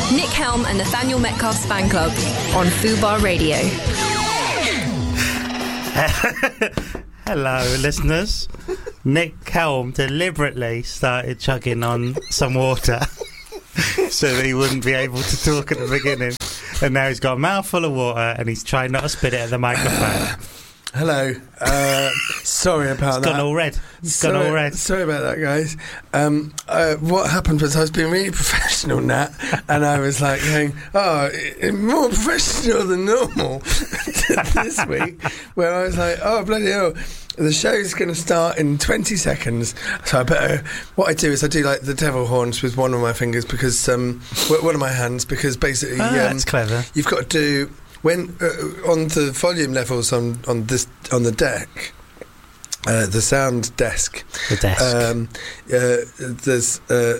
Nick Helm and Nathaniel Metcalf's fan club on Fubar Radio. Hello, listeners. Nick Helm deliberately started chugging on some water so that he wouldn't be able to talk at the beginning. And now he's got a mouthful of water and he's trying not to spit it at the microphone. Hello. Sorry about that. It's gone all red. Gone all red. Sorry about that, guys. What happened was I was being really professional, Nat, and I was like going, more professional than normal this week, where I was like, oh, bloody hell. The show's going to start in 20 seconds, so I better... What I do is I do like the devil horns with one of my fingers, because... one of my hands, because basically... that's clever. You've got to do... When on the volume levels on the deck, the sound desk... The desk. There's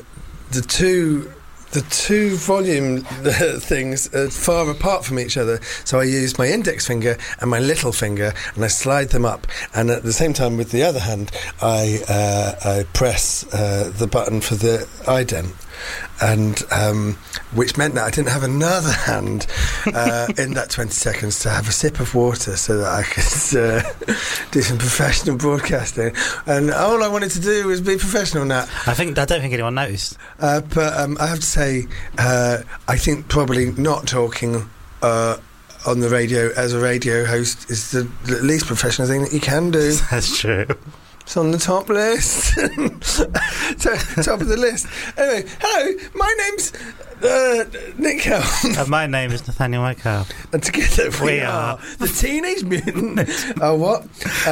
the two volume things are far apart from each other, so I use my index finger and my little finger, and I slide them up, and at the same time with the other hand I press the button for the ident, and which meant that I didn't have another hand in that 20 seconds to have a sip of water so that I could do some professional broadcasting. And all I wanted to do was be professional, Nat. I don't think anyone noticed. But I have to say, I think probably not talking on the radio as a radio host is the least professional thing that you can do. That's true. It's on the top list. Top of the list. Anyway, hello, my name's Nick Helm. And my name is Nathaniel Metcalf. And together we are the Teenage Mutant... what?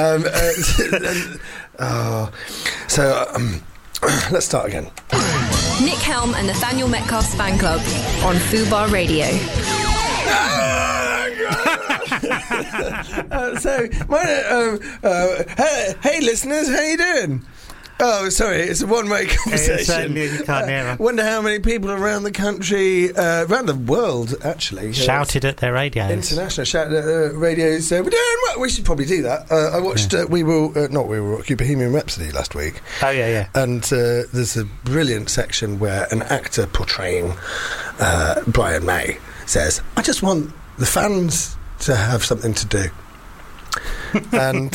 Let's start again. Nick Helm and Nathaniel Metcalf's fan club on Fubar Radio. Hey listeners, how you doing? Oh, sorry, it's a one-way conversation. You can't hear them. Wonder how many people around the country, around the world, actually, shouted at their radios. International shouted at their radios. We're doing well. We should probably do that. I watched We Will Rock You Bohemian Rhapsody last week. Oh yeah. And there's a brilliant section where an actor portraying Brian May says, "I just want the fans to have something to do." And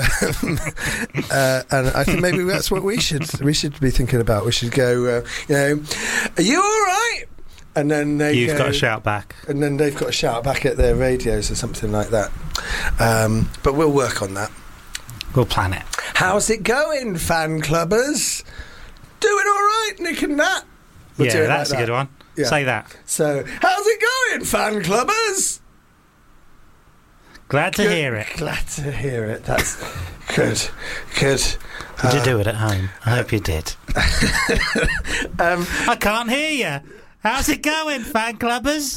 I think maybe that's what we should be thinking about. We should go, are you all right? And then you've got to shout back, and then they've got to shout back at their radios or something like that. But we'll work on that. We'll plan it. How's it going, fan clubbers? Doing all right, Nick and Nat? That's a good one. Yeah. Say that. So, how's it going, fan clubbers? Glad to hear it. Glad to hear it. That's good. Good. Did you do it at home? I hope you did. I can't hear you. How's it going, fan clubbers?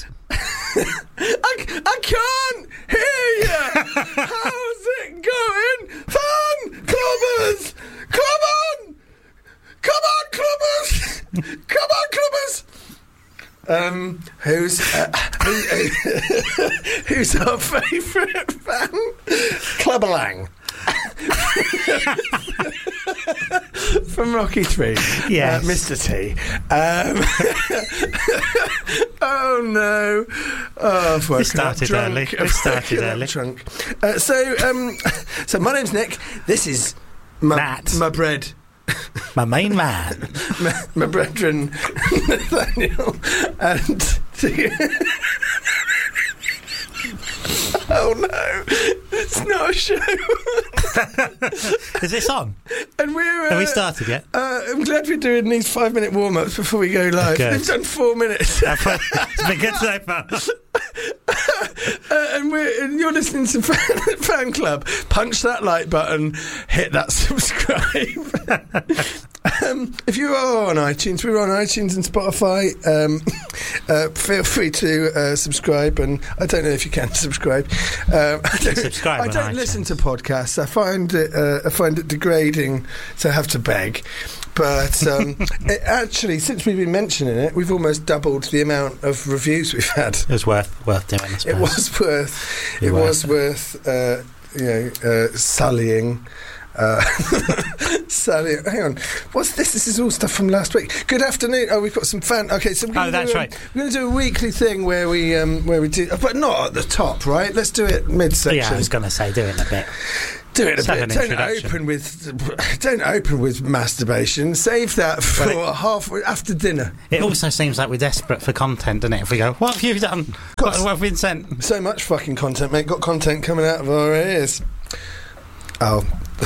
I can't hear you. How's it going, fan clubbers? Come on, clubbers. Come on, clubbers. Who's our favourite fan? Clubberlang. From Rocky 3. Yes. Mr. T. Oh no. Oh, we started early. Drunk. So my name's Nick. This is Matt. My bread. My main man. my brethren, Nathaniel, and... Oh no, it's not a show. Is this on? And have we started yet? I'm glad we're doing these 5-minute warm-ups before we go live. Okay. We've done 4 minutes. It's been good so far. And you're listening to Fan Club. Punch that like button, hit that subscribe. If you are on iTunes, we're on iTunes and Spotify. Feel free to subscribe, and I don't know if you can subscribe. I don't listen to podcasts. I find it degrading to have to beg. But actually, since we've been mentioning it, we've almost doubled the amount of reviews we've had. It was worth doing, I suppose. It was worth sullying Sally, hang on. What's this? This is all stuff from last week. Good afternoon. Oh, we've got some fan. Okay, so that's right. We're going to do a weekly thing where we do, but not at the top, right? Let's do it mid-section. Yeah, I was going to say, do it in a bit. Do it a Let's have bit. an introduction. Don't open with masturbation. Save that for after dinner. It also seems like we're desperate for content, doesn't it? If we go, what have you done? What have we been sent? So much fucking content, mate. Got content coming out of our ears. Oh.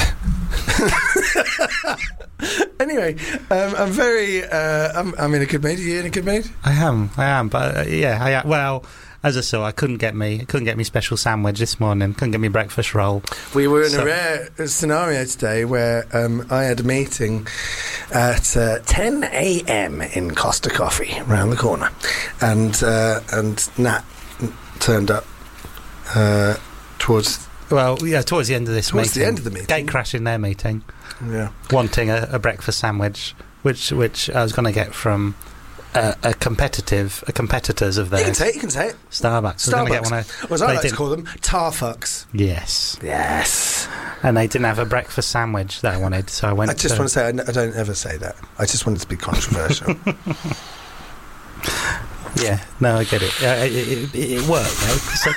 Anyway, I'm very. I'm in a good mood. Are you in a good mood? I am. But yeah, well, as I saw, I couldn't get me special sandwich this morning. Couldn't get me breakfast roll. We were in a rare scenario today where I had a meeting at 10 a.m. in Costa Coffee round the corner, and Nat turned up towards the end of this meeting. Towards the end of the meeting. Gate crashing their meeting. Yeah. Wanting a breakfast sandwich, which I was going to get from a competitors of theirs. You can say it. Starbucks. Or as I like to didn't. call them, Tarfucks. Yes. And they didn't have a breakfast sandwich that I wanted, so I went. I just want to say I don't ever say that. I just want it to be controversial. Yeah. No, I get it. It worked though. So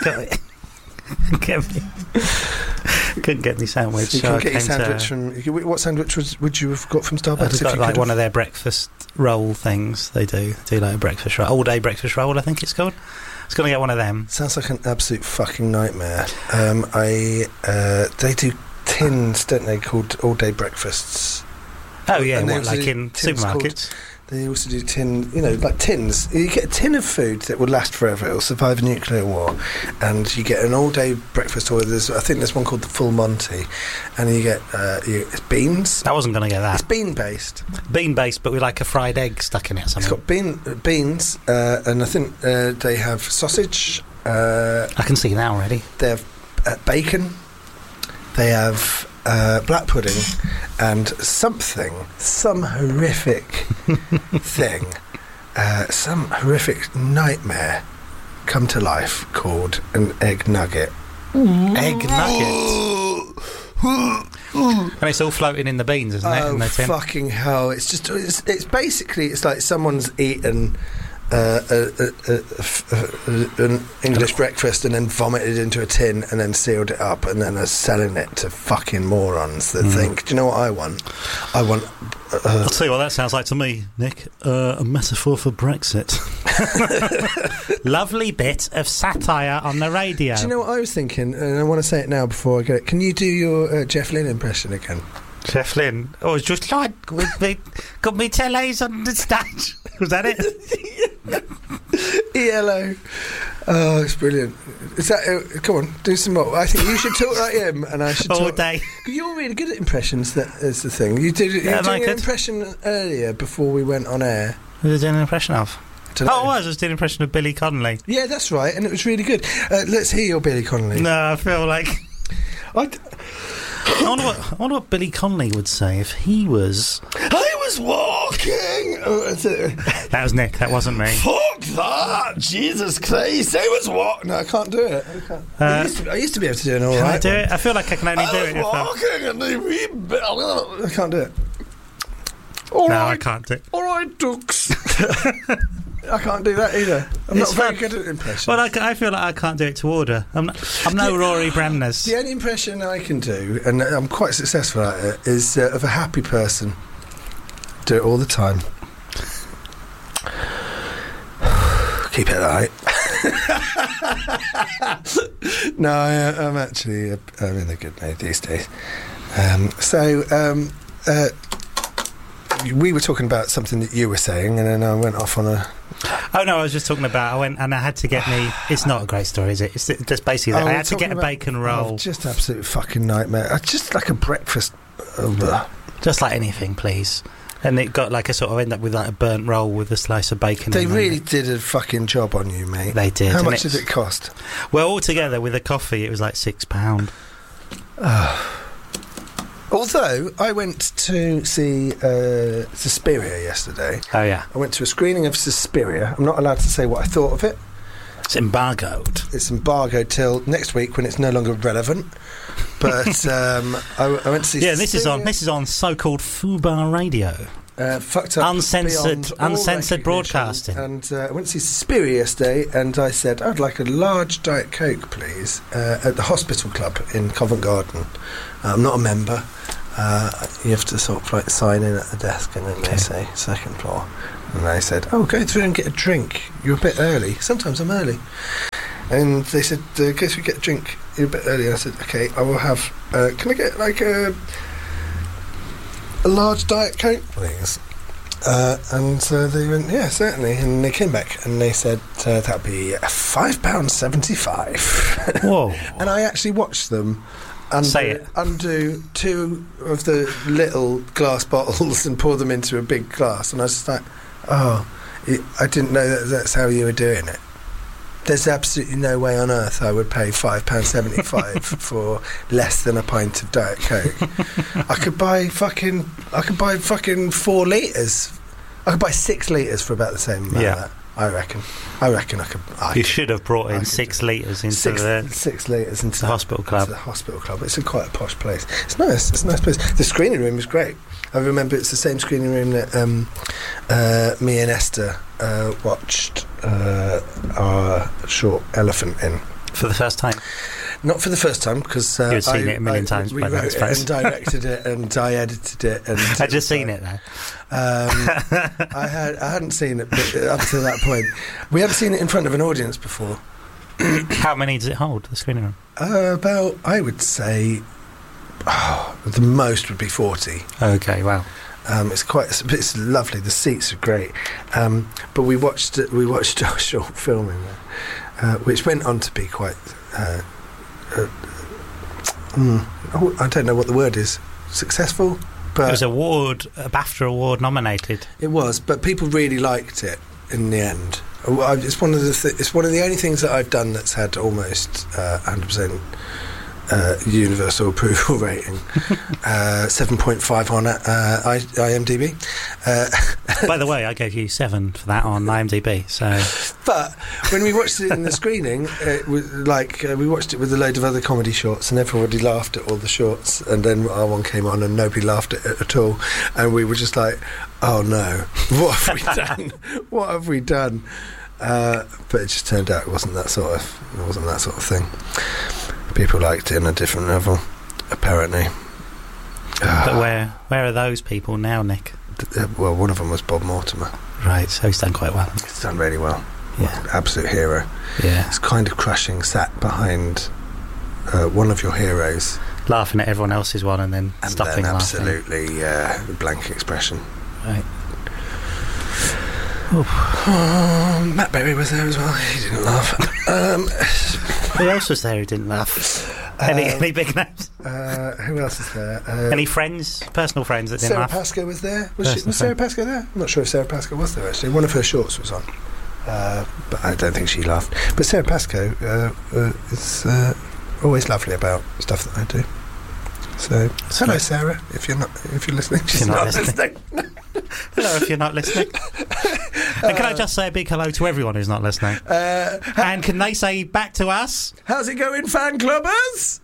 couldn't get me sandwich. So you couldn't get your sandwich from. What sandwich would you have got from Starbucks? I've got like one of their breakfast roll things. They do like a breakfast roll, all day breakfast roll. I think it's called. I was going to get one of them. Sounds like an absolute fucking nightmare. They do tins, don't they? Called all day breakfasts. Oh yeah, like in supermarkets. They also do like tins. You get a tin of food that would last forever. It'll survive a nuclear war. And you get an all-day breakfast, or I think there's one called the Full Monty. And you get it's beans. I wasn't going to get that. It's bean-based. Bean-based, but with like a fried egg stuck in it or something. It's got beans, and I think they have sausage. I can see that already. They have bacon. They have black pudding and some horrific thing, some horrific nightmare come to life called an egg nugget. Egg nugget. And it's all floating in the beans, isn't it? Oh, in the tin? Fucking hell. It's basically, it's like someone's eaten an English breakfast and then vomited into a tin and then sealed it up and then are selling it to fucking morons that think, do you know what I want? I'll tell you what that sounds like to me, Nick. A metaphor for Brexit. Lovely bit of satire on the radio. Do you know what I was thinking? And I want to say it now before I get it. Can you do your Jeff Lynne impression again? Jeff Lynne? Oh, it's just like with me, got me tellies on the stage. Was that it? ELO. Oh, it's brilliant. Is that? Come on, do some more. I think you should talk like him, and I should all talk. Day. You're really good at impressions. That is the thing. You did an impression earlier before we went on air. Who was doing an impression of? I was doing an impression of Billy Connolly. Yeah, that's right, and it was really good. Let's hear your Billy Connolly. No, I feel like I wonder what Billy Connolly would say if he was. I was walking. That was Nick. That wasn't me. Fuck that! Jesus Christ! I was walking. No, I can't do it. I used to be able to do it all right. Can I do it? I feel like I can only do it. I can't do it. I can't do it. All right, ducks. I can't do that either. I'm not very good at impressions. Well, I feel like I can't do it to order. I'm no Rory Brandness. The only impression I can do, and I'm quite successful at it, is of a happy person. Do it all the time. Keep it light. No, I'm actually I'm in a good mood these days. We were talking about something that you were saying, and then I went off on a. Oh no, I was just talking about. I went and I had to get me. It's not a great story, is it? It's just basically that I had to get a bacon roll. Just absolute fucking nightmare. Just like a breakfast. Just like anything, please. And it got like a sort of end up with like a burnt roll with a slice of bacon. They really did a fucking job on you, mate. They did. How much did it cost? Well, altogether with a coffee, it was like £6. Although I went to see Suspiria yesterday. Oh yeah. I went to a screening of Suspiria. I'm not allowed to say what I thought of it. It's embargoed. It's embargoed till next week when it's no longer relevant. But I went to see. Yeah, this is on so-called Fubar Radio. Fucked up, uncensored broadcasting. And I went to see Suspiria yesterday, and I said I'd like a large Diet Coke, please, at the Hospital Club in Covent Garden. I'm not a member. You have to sort of like sign in at the desk, and then they say second floor. And I said, "Oh, go through and get a drink. You're a bit early. Sometimes I'm early." And they said, "Go through and get a drink. You're a bit early." I said, "Okay, I will have. Can I get like a large Diet Coke, please?" And they went, "Yeah, certainly." And they came back and they said, "That'd be £5.75." Whoa! And I actually watched them undo two of the little glass bottles and pour them into a big glass, and I was just like, "Oh, I didn't know that's how you were doing it." There's absolutely no way on earth I would pay £5.75 for less than a pint of Diet Coke. I could buy fucking 4 litres. I could buy 6 litres for about the same amount of that. I reckon I could. You should have brought in 6 litres into 6 litres into the Hospital Club. The Hospital Club. It's quite a posh place. It's nice. It's a nice place. The screening room was great. I remember it's the same screening room that me and Esther watched our short Elephant in. For the first time? Not for the first time, because you'd seen it a million times. We wrote it and directed it, and I edited it. And I'd just seen it though. I hadn't seen it up to that point. We hadn't seen it in front of an audience before. How many does it hold, the screening room? About, I would say, the most would be 40. Okay, wow. It's lovely. The seats are great. But we watched our short film in there, which went on to be quite. I don't know what the word is. Successful, but it was BAFTA award nominated. It was, but people really liked it in the end. It's one of the only things that I've done that's had almost 100% universal approval rating. 7.5 on IMDb. By the way, I gave you 7 for that on IMDb. So, but when we watched it in the screening, it was like we watched it with a load of other comedy shorts, and everybody laughed at all the shorts. And then our one came on, and nobody laughed at it at all. And we were just like, "Oh no, what have we done? What have we done?" But it just turned out it wasn't that sort of thing. People liked it on a different level, apparently. But where are those people now, Nick? Well, one of them was Bob Mortimer. Right, so he's done quite well. He's done really well. Yeah. Absolute hero. Yeah. It's kind of crushing, sat behind one of your heroes. Laughing at everyone else's one and then stopping laughing. Absolutely blank expression. Right. Matt Berry was there as well. He didn't laugh. Who else was there who didn't laugh? Any big names? Who else is there? Any friends, personal friends that didn't Sarah laugh? Pascoe was there. Was Sarah Pascoe there? I'm not sure if Sarah Pascoe was there, actually. One of her shorts was on. But I don't think she laughed. But Sarah Pascoe is always lovely about stuff that I do. So, hello, Sarah, if you're listening. She's not listening. Hello, if you're not listening. And can I just say a big hello to everyone who's not listening? And can they say back to us? How's it going, fan clubbers?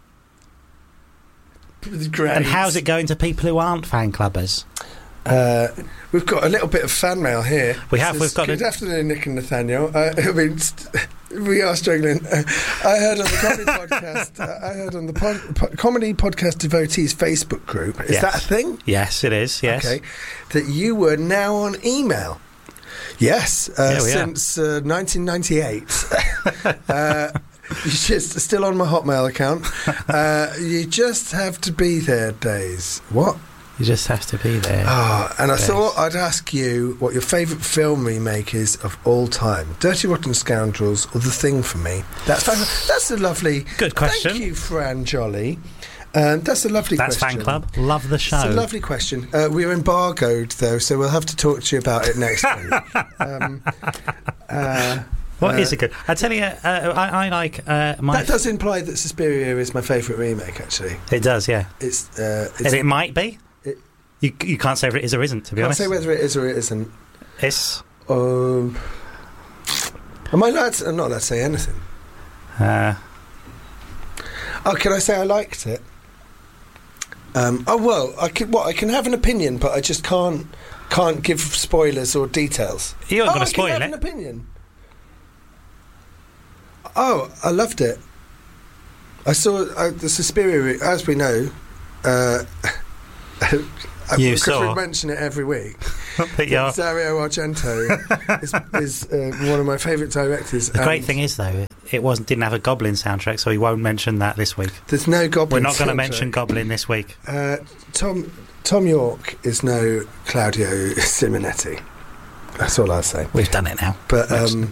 Great. And how's it going to people who aren't fan clubbers? We've got a little bit of fan mail here. We've got good afternoon, Nick and Nathaniel. We are struggling. I heard on the comedy podcast. I heard on the comedy podcast devotees Facebook group. Is that a thing? Yes, it is. Yes. Okay. That you were now on email. Yes. Since 1998. You just still on my Hotmail account. You just have to be there, days. What? You just have to be there. And I thought I'd ask you what your favourite film remake is of all time. Dirty Rotten Scoundrels or The Thing for me. That's a lovely... Good question. Thank you, Fran Jolly. That's a lovely question. That's Fan Club. Love the show. It's a lovely question. We're embargoed, though, so we'll have to talk to you about it next week. What is it good? I tell you, I like my... That does imply that Suspiria is my favourite remake, actually. It does, yeah. And it might be. You can't say if it is or isn't, to be honest. Can't say whether it is or it isn't. It's... Am I allowed to, I'm not allowed to say anything. Uh, Can I say I liked it? I can have an opinion, but I just can't give spoilers or details. You aren't going to spoil I can have it. an opinion. Oh, I loved it. I saw the Suspiria, as we know. You because saw. we mention it every week. But you're- Dario Argento is one of my favourite directors. the great thing is, though, didn't have a Goblin soundtrack, so we won't mention that this week. There's no Goblin. We're not going to soundtrack. mention Goblin this week. Tom York is no Claudio Simonetti. That's all I'll say. We've done it now. But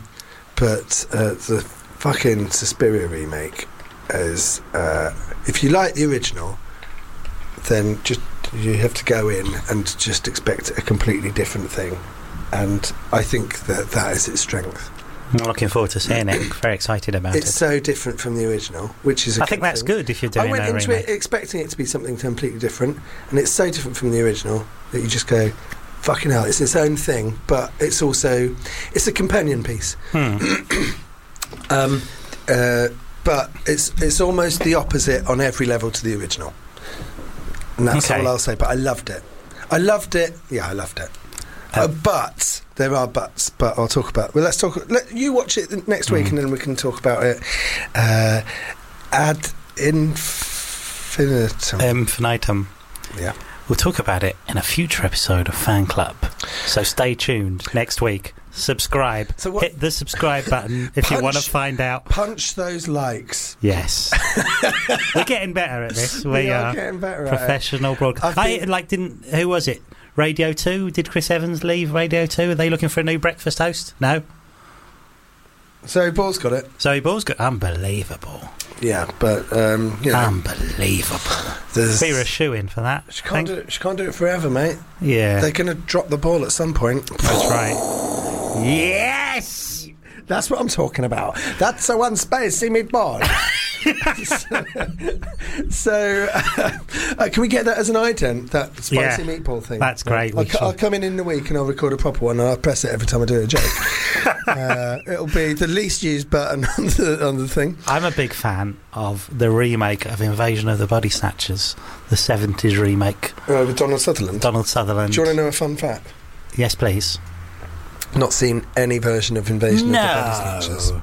the fucking Suspiria remake is, if you like the original, then you have to go in and just expect a completely different thing. And I think that is its strength. I'm looking forward to seeing it. Very excited about It's it. so different from the original, which is I think that's good if you're doing I went a into remake. it expecting it to be something completely different, and it's so different from the original that you just go, fucking hell, it's its own thing, but it's also, it's a companion piece. But it's almost the opposite on every level to the original. And that's Okay. all I'll say, but I loved it. Yeah, I loved it. But there are buts. But I'll talk about. Well, let's talk. You watch it next week, and then we can talk about it. Ad infinitum. Infinitum. Yeah. We'll talk about it in a future episode of Fan Club. So stay tuned next week. Subscribe. So what- Hit the subscribe button if you want to find out. Punch those likes. Yes. We're getting better at this. We are getting better at it. professional broadcast. I think- Who was it? Radio 2? Did Chris Evans leave Radio 2? Are they looking for a new breakfast host? No. So Paul's got it. Zoe Ball's got Yeah, unbelievable. but you know, Unbelievable. there's, Be a shoe-in for that. she can't do it forever, mate. Yeah. They're going to drop the ball at some point. That's right. Yes! That's what I'm talking about. That's a one spicy meatball. so, can we get that as an ident? That spicy meatball thing. That's great. We I'll should. come in the week and I'll record a proper one and I'll press it every time I do a joke. It'll be the least used button on the thing. I'm a big fan of the remake of Invasion of the Body Snatchers, the 70s remake. With Donald Sutherland. Donald Sutherland. Do you want to know a fun fact? Yes, please. Not seen any version of Invasion of the Body Snatchers.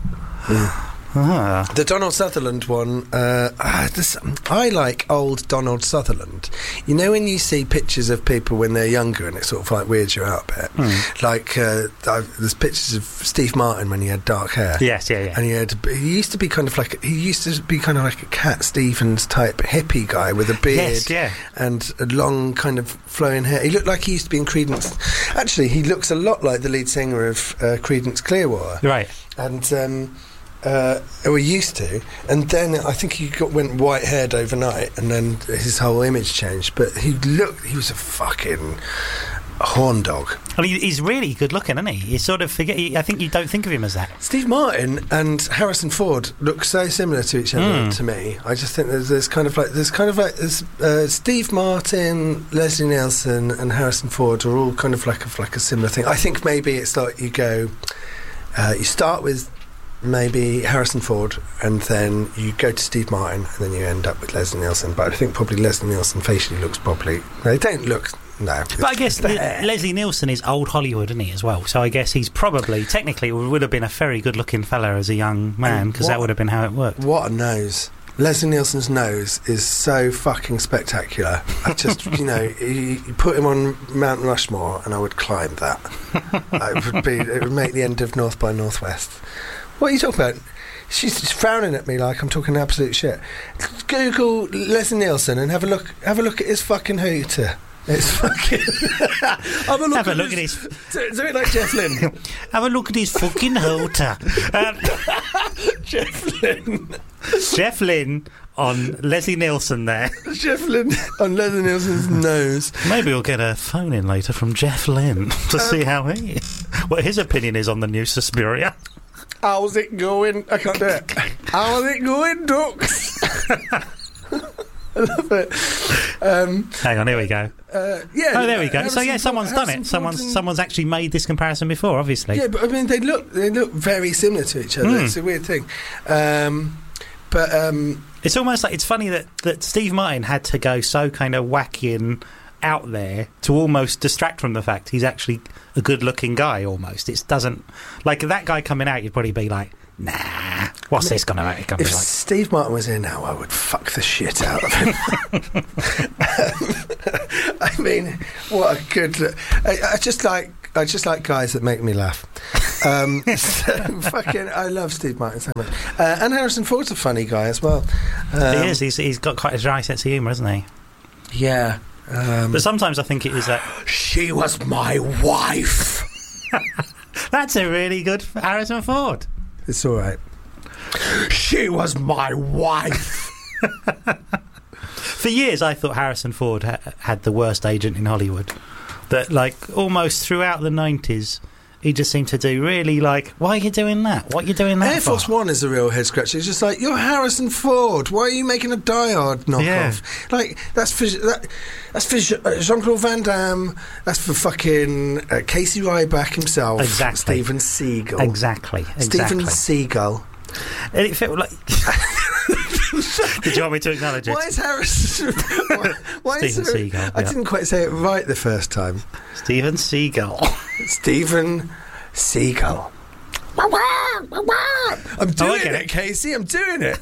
Ah. The Donald Sutherland one, I like old Donald Sutherland. You know when you see pictures of people when they're younger and it sort of like weirds you out a bit? Like, there's pictures of Steve Martin when he had dark hair. Yes, yeah. And he used to be kind of like a Cat Stevens type hippie guy with a beard Yes, yeah. and a long kind of flowing hair. He looked like he used to be in Creedence. Actually, he looks a lot like the lead singer of Creedence Clearwater. Right. And we used to, and then I think he went white haired overnight, and then his whole image changed. But he was a fucking horn dog. Well, he's really good looking, isn't he? You sort of forget. I think you don't think of him as that. Steve Martin and Harrison Ford look so similar to each other to me. I just think there's kind of like Steve Martin, Leslie Nielsen, and Harrison Ford are all kind of like a similar thing. I think maybe it's like you go, you start with maybe Harrison Ford, and then you go to Steve Martin, and then you end up with Leslie Nielsen. But I think probably Leslie Nielsen facially looks they don't look. No, But I guess Leslie Nielsen is old Hollywood, isn't he, as well? So I guess he's probably, technically, would have been a very good-looking fella as a young man, because that would have been how it worked. What a nose. Leslie Nielsen's nose is so fucking spectacular. I just, you put him on Mount Rushmore and I would climb that. It would make the end of North by Northwest. What are you talking about? She's frowning at me like I'm talking absolute shit. Google Leslie Nielsen and have a look at his fucking hooter. It's fucking. Have a look at his. Do it like Jeff Lynne. Have a look at his fucking hooter. Jeff Lynne. Jeff Lynne on Leslie Nielsen there. Jeff Lynne on Leslie Nielsen's nose. Maybe we'll get a phone in later from Jeff Lynne to see what his opinion is on the new Suspiria. How's it going? I can't do it. How's it going, ducks? I love it. Hang on, here we go. Yeah. Oh, there we go. So Harrison someone's done Harrison it. Ford and- Someone's actually made this comparison before, obviously. Yeah, but I mean, they look very similar to each other. It's a weird thing. It's almost like, it's funny that Steve Martin had to go so kind of wacky and out there to almost distract from the fact he's actually a good-looking guy. Almost, it doesn't, like, that guy coming out, you'd probably be like, nah, what's this going to be If like? Steve Martin was here now, I would fuck the shit out of him. I mean, what a good look. I just like guys that make me laugh. So fucking, I love Steve Martin so much. And Harrison Ford's a funny guy as well. He is. He's got quite a dry sense of humour, hasn't he? Yeah. But sometimes I think it is that She was my wife. that's a really good Harrison Ford. It's all right. She was my wife. For years, I thought Harrison Ford had the worst agent in Hollywood. That, like, almost throughout the 90s, he just seemed to do really, like, why are you doing that? What are you doing that Air Force for? One is a real head scratcher. It's just like, you're Harrison Ford. Why are you making a Die Hard knockoff? Yeah. Like, that's for Jean-Claude Van Damme. That's for fucking Casey Ryback himself. Exactly. Steven Seagal. Exactly. Steven Seagal. And it felt like... Did you want me to acknowledge it? Why is Harrison... why is Steven Seagal, I yeah. didn't quite say it right the first time. Steven Seagal. Steven Seagal. I'm doing get it, Casey. I'm doing it.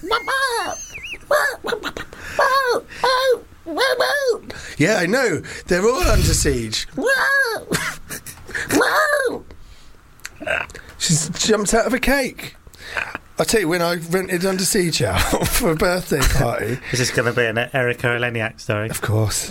Yeah, I know. They're all under siege. She's jumped out of a cake. I'll tell you, when I rented Under Siege out for a birthday party... Is this going to be an Erika Eleniak story? Of course.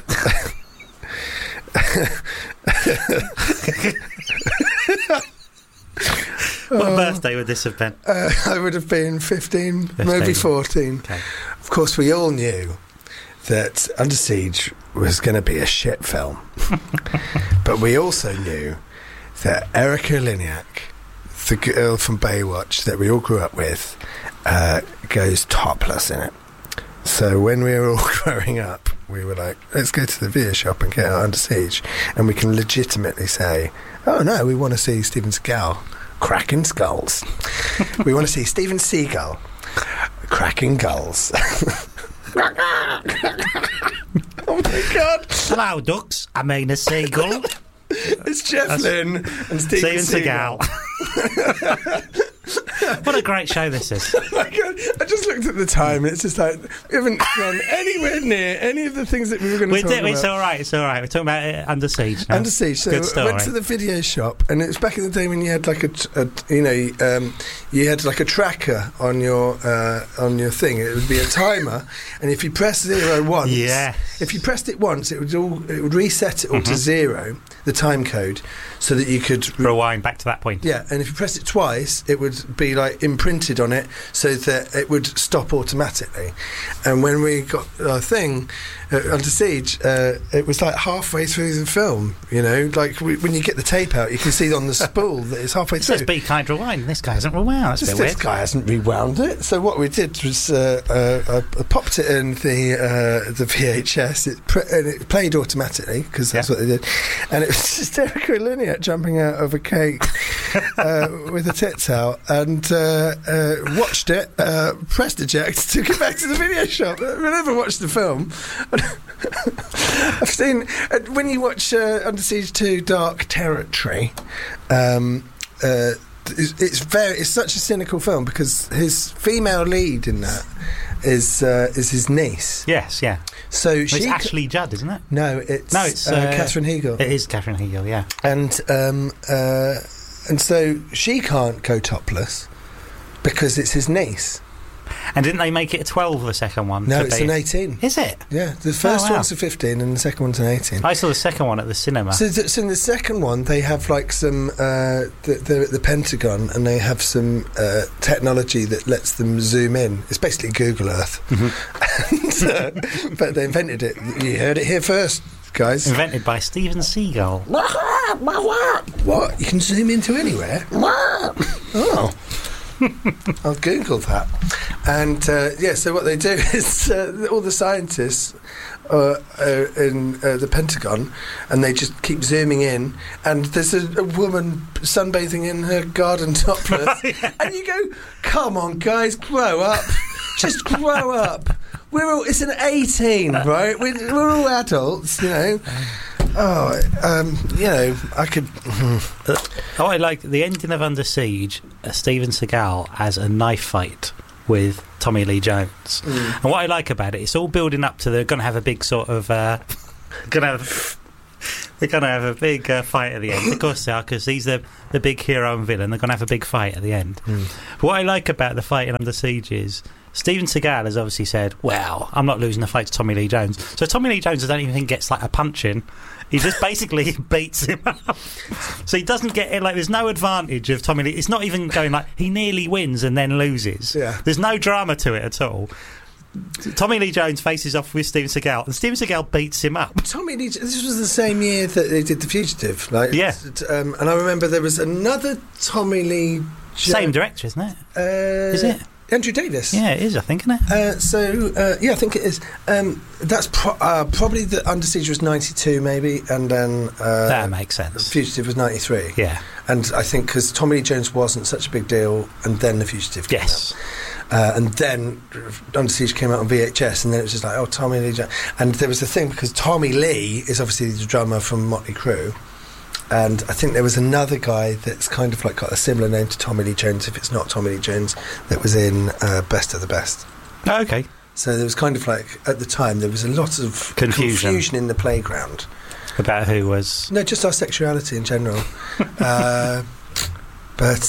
What birthday would this have been? I would have been 15, maybe 14. Okay. Of course, we all knew that Under Siege was going to be a shit film. But we also knew that Erika Eleniak, the girl from Baywatch that we all grew up with, goes topless in it. So when we were all growing up, we were like, let's go to the video shop and get Under Siege. And we can legitimately say, oh no, we want to see Steven Seagal cracking skulls. We want to see Steven Seagal cracking gulls. Oh my God. Hello, ducks. I mean a seagull. It's Jeff Lynne and Steven Seagal. What a great show this is. Oh my God. I just looked at the time and it's just like, we haven't gone anywhere near any of the things that we were going to talk about. It's all right. We're talking about Under Siege now. Under Siege. So Good I story. went to the video shop, and it was back in the day when you had like you had like a tracker on your thing. It would be a timer, and if you press 0 once, if you pressed it once, it would reset it all to 0, the time code, so that you could rewind back to that point. Yeah, and if you press it twice, it would be like imprinted on it, so that it would stop automatically. And when we got our thing Under Siege, it was like halfway through the film. You know, like when you get the tape out, you can see on the spool that it's halfway It through. says be kind rewind. This guy hasn't rewound. That's a bit This weird. guy hasn't rewound it. So what we did was I popped it in the VHS. And it played automatically because that's what they did. And it was just Erika Eleniak jumping out of a cake with her tits out, and watched it, pressed eject, took it back to the video shop. I never watched the film. I've seen when you watch Under Siege 2 Dark Territory. It's such a cynical film because his female lead in that is his niece. Yes, yeah. So It's Ashley Judd, isn't it? No, it's Catherine Hegel. It is Catherine Hegel, yeah. And so she can't go topless because it's his niece. And didn't they make it a 12, the second one? No, it's an 18. Is it? Yeah, the first wow. one's a 15 and the second one's an 18. I saw the second one at the cinema. So in the second one, they have like some the Pentagon, and they have some technology that lets them zoom in. It's basically Google Earth, but they invented it. You heard it here first, guys. Invented by Steven Seagal. What? You can zoom into anywhere? Oh. I'll Google that. And so what they do is all the scientists in the Pentagon, and they just keep zooming in, and there's a woman sunbathing in her garden topless, and you go, come on guys, grow up. Just grow up. It's an 18, right? We're all adults, you know. I could. I like the ending of Under Siege. Steven Seagal has a knife fight with Tommy Lee Jones, and what I like about it, it's all building up to they're going to have a big sort of. They're going to have a big fight at the end. Of course they are, because he's the big hero and villain. They're going to have a big fight at the end. What I like about the fight in Under Siege is Steven Seagal has obviously said, well, I'm not losing the fight to Tommy Lee Jones. So Tommy Lee Jones, I don't even think gets like a punch in. He just basically beats him up. So he doesn't get it, like, there's no advantage of Tommy Lee. It's not even going like he nearly wins and then loses. Yeah. There's no drama to it at all. Tommy Lee Jones faces off with Steven Seagal, and Steven Seagal beats him up. Tommy Lee, this was the same year that they did The Fugitive. Like, yeah. And I remember there was another Tommy Lee Same director, isn't it? Is it? Andrew Davis. Yeah, it is, I think, isn't it? I think it is. That's probably the Under Siege was 92, maybe, and then that makes sense. Fugitive was 93. Yeah, and I think because Tommy Lee Jones wasn't such a big deal, and then The Fugitive came out. And then Under Siege came out on VHS, and then it was just like, oh, Tommy Lee Jones. And there was a thing, because Tommy Lee is obviously the drummer from Motley Crue. And I think there was another guy that's kind of like got a similar name to Tommy Lee Jones, if it's not Tommy Lee Jones, that was in Best of the Best. Oh, okay. So there was kind of like, at the time, there was a lot of confusion in the playground. About who was... No, just our sexuality in general. But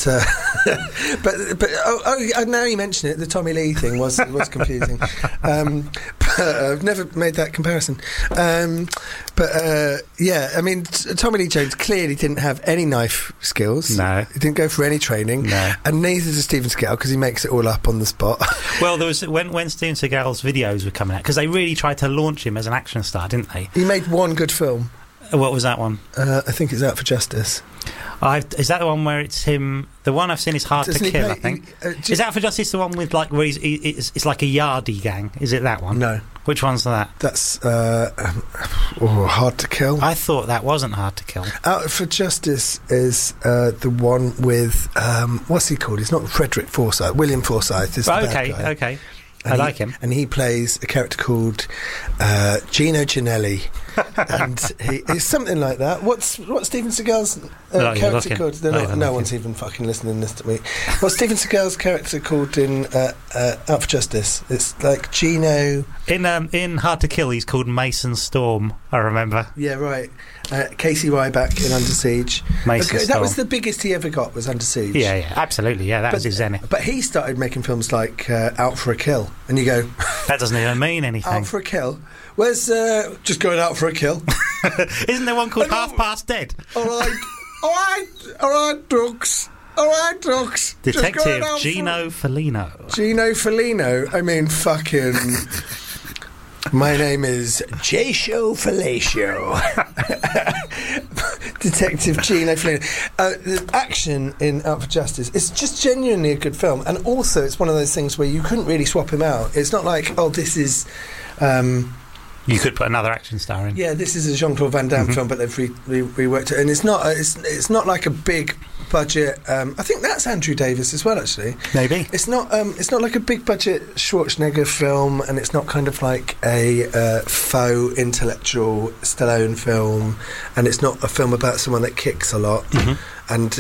now you mention it, the Tommy Lee thing was confusing. But I've never made that comparison. I mean, Tommy Lee Jones clearly didn't have any knife skills. No, he didn't go for any training. No, and neither does Steven Seagal, because he makes it all up on the spot. Well, there was when Steven Seagal's videos were coming out, because they really tried to launch him as an action star, didn't they? He made one good film. What was that one? I think it's Out for Justice. Is that the one where it's him? The one I've seen is Hard to Kill, I think. Is Out for Justice the one with, like, where it's like a yardie gang? Is it that one? No. Which one's that? That's Hard to Kill. I thought that wasn't Hard to Kill. Out for Justice is the one with what's he called? He's not Frederick Forsyth. William Forsyth is the bad guy. Okay. I like him. And he plays a character called Gino Ginelli. And he's something like that. What's Steven Seagal's character called? No one's even fucking listening to this to me. What's Steven Seagal's character called in Out for Justice? It's like Gino... In Hard to Kill, he's called Mason Storm, I remember. Yeah, right. Casey Ryback in Under Siege. Mason Storm. That was the biggest he ever got, was Under Siege. Yeah, absolutely. Yeah, that was his zenith. But he started making films like Out for a Kill. And you go... That doesn't even mean anything. Out for a Kill? Where's just going out for a kill? Isn't there one called Half Past Dead? All right, drugs. Detective Gino Felino. Gino Felino. I mean, fucking... My name is Jasho Fellatio. Detective Gino Felino. The action in Out for Justice is just genuinely a good film. And also, it's one of those things where you couldn't really swap him out. It's not like, oh, this is... you could put another action star in. Yeah, this is a Jean-Claude Van Damme film, but they've reworked it, and it's not like a big budget. I think that's Andrew Davis as well, actually. Maybe it's not like a big budget Schwarzenegger film, and it's not kind of like a faux intellectual Stallone film, and it's not a film about someone that kicks a lot, and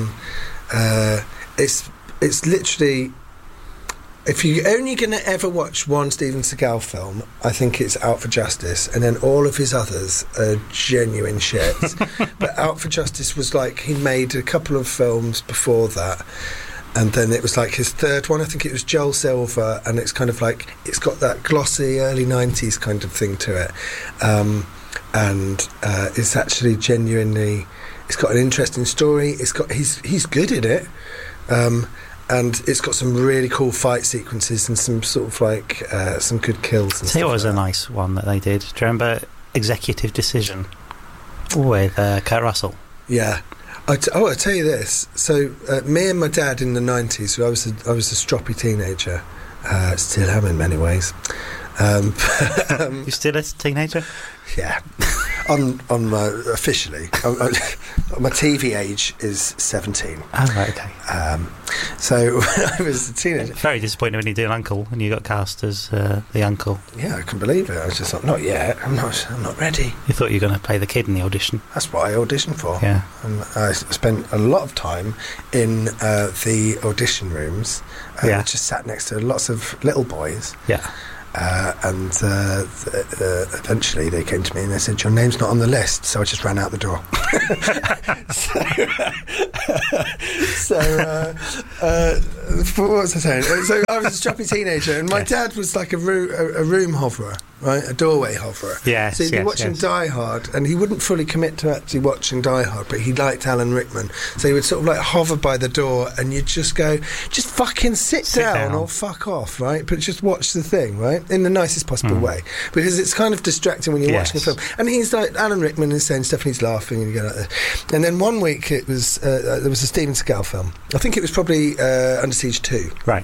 it's literally. If you're only going to ever watch one Steven Seagal film, I think it's Out for Justice, and then all of his others are genuine shit. But Out for Justice was like, he made a couple of films before that, and then it was like his third one. I think it was Joel Silver, and it's kind of like, it's got that glossy early 90s kind of thing to it, and it's actually genuinely, it's got an interesting story. He's good at it. And it's got some really cool fight sequences and some sort of like some good kills. And it was a nice one that they did. Do you remember Executive Decision with Kurt Russell? Yeah. I tell you this. So me and my dad in the 90s, I was a stroppy teenager, Still am in many ways. You still a teenager? Yeah. on my officially, my TV age is 17. Oh, right, okay. So when I was a teenager, Very disappointing when you do an uncle and you got cast as the uncle. yeah, I couldn't believe it. I was just like, not yet. I'm not ready. You thought you were going to play the kid in the audition. That's what I auditioned for. Yeah. And I spent a lot of time in the audition rooms. Yeah. Just sat next to lots of little boys. Yeah. And eventually they came to me and they said, your name's not on the list. So I just ran out the door. What was I saying? So I was a strappy teenager, and my dad was like a room hoverer, right? A doorway hoverer. Yes, so he'd be yes, watching yes. Die Hard, and he wouldn't fully commit to actually watching Die Hard, but he liked Alan Rickman. So he would sort of like hover by the door, and you'd just go, just fucking sit down or fuck off, right? But just watch the thing, right? In the nicest possible way. Because it's kind of distracting when you're watching a film. And he's like, Alan Rickman is saying stuff and he's laughing and you go like this. And then one week it was, there was a Steven Seagal film. I think it was probably Under Siege 2. Right.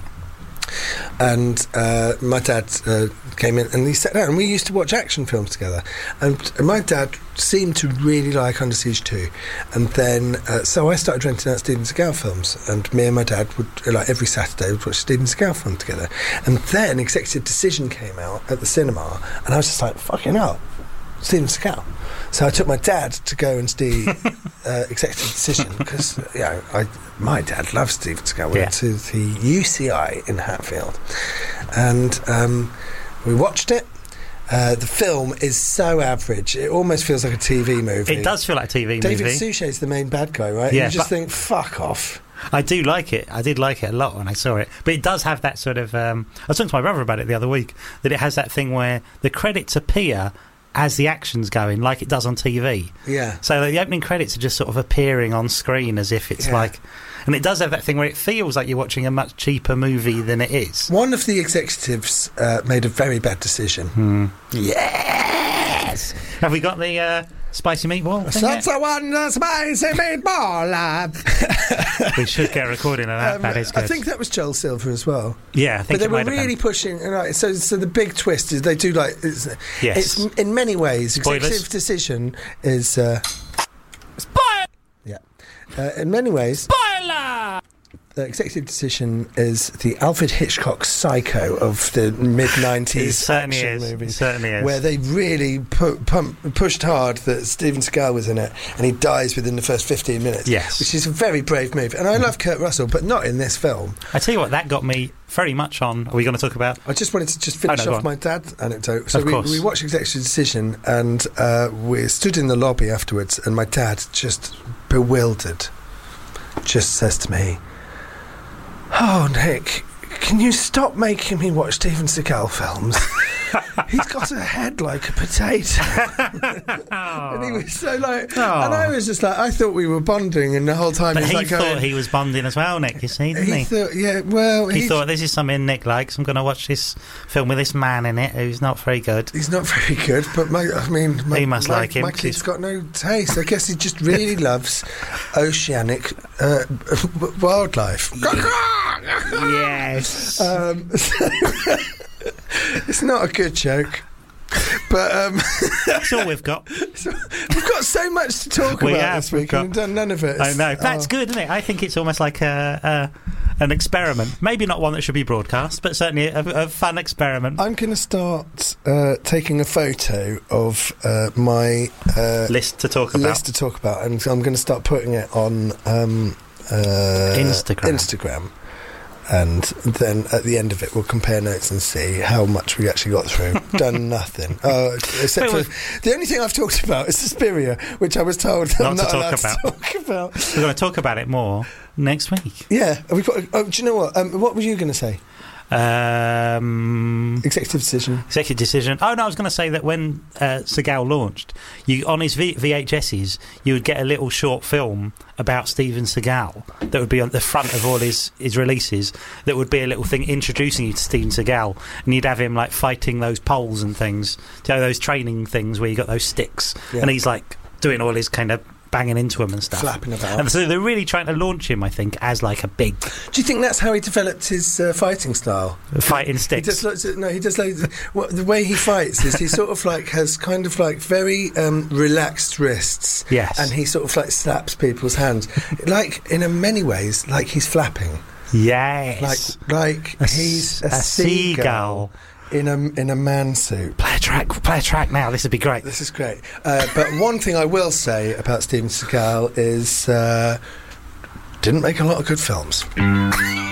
And my dad came in and he sat down and we used to watch action films together, and my dad seemed to really like Under Siege 2, and then so I started renting out Steven Seagal films, and me and my dad would, like every Saturday, would watch Steven Seagal film together. And then Executive Decision came out at the cinema and I was just like, fucking hell, Steven Seagal. So I took my dad to go and see Executive Decision because my dad loves Steven Seagal. We went to the UCI in Hatfield, and we watched it. The film is so average; it almost feels like a TV movie. It does feel like a TV David movie. Suchet's the main bad guy, right? Yeah, and you just think, fuck off. I do like it. I did like it a lot when I saw it. But it does have that sort of... I was talking to my brother about it the other week, that it has that thing where the credits appear as the action's going, like it does on TV. Yeah. So the opening credits are just sort of appearing on screen as if it's like... And it does have that thing where it feels like you're watching a much cheaper movie than it is. One of the executives made a very bad decision. Yes! Have we got the spicy meatball thing yet? That's a one spicy meatball. We should get a recording of that. That is good. I think that was Joel Silver as well. Yeah, I think But they it were might have really been. pushing. Right, so the big twist is they do like. It's in many ways. Spoilers. Executive Decision is. Spoiler! Yeah. In many ways. Spoiler! Executive Decision is the Alfred Hitchcock Psycho of the mid-90s It certainly action is. movies. It certainly is. Where they really pushed hard that Steven Seagal was in it, and he dies within the first 15 minutes. Yes. Which is a very brave move. And I love Kurt Russell, but not in this film. I tell you what, that got me very much on... Are we going to talk about... I just wanted to finish go off on. my dad anecdote. So Of course. we watched Executive Decision, and we stood in the lobby afterwards, and my dad, just bewildered, just says to me, "Oh, Nick, can you stop making me watch Steven Seagal films? He's got a head like a potato." And he was so like... And I was just like... I thought we were bonding, and the whole time But he was he like thought going... he was bonding as well, Nick, you see, didn't he? He thought, yeah, well... He thought, this is something Nick likes. I'm going to watch this film with this man in it who's not very good. He's not very good, but He must like him. My kid's got no taste. I guess he just really loves oceanic wildlife. Yes. It's not a good joke, but That's all we've got. we've got so much to talk We about have, this week, we've got- and we've done none of it. I know. That's good, isn't it? I think it's almost like an experiment. Maybe not one that should be broadcast, but certainly a fun experiment. I'm going to start taking a photo of my List to talk about. list to talk about, and I'm going to start putting it on Instagram. And then at the end of it, we'll compare notes and see how much we actually got through. Done nothing. Except for the only thing I've talked about is Suspiria, which I was told I'm not allowed to talk about. We're going to talk about it more next week. Yeah, we've got. Do you know what? What were you going to say? Executive Decision. Oh no, I was going to say that when Seagal launched, on his VHSs, you would get a little short film about Steven Seagal that would be on the front of all his releases. That would be a little thing introducing you to Steven Seagal, and you'd have him like fighting those poles and things. You know, those training things where you got those sticks, and he's like doing all his kind of banging into him and stuff. Flapping about. And so they're really trying to launch him, I think, as like a big Do you think that's how he developed his fighting style? fighting He sticks. just looks at, no, he just like the way he fights is he sort of like has kind of like very relaxed wrists. Yes. And he sort of like slaps people's hands, like in many ways, like he's flapping, Yes. like he's a seagull in a man suit. Play a track now. This would be great. This is great. But one thing I will say about Steven Seagal is didn't make a lot of good films.